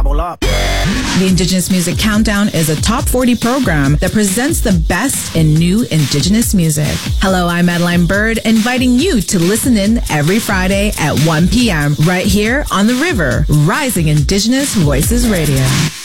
bubble up. The Indigenous Music Countdown is a top 40 program that presents the best in new Indigenous music. Hello, I'm Madeline Bird, inviting you to listen in every Friday at 1 p.m. right here on The River, Rising Indigenous Voices Radio.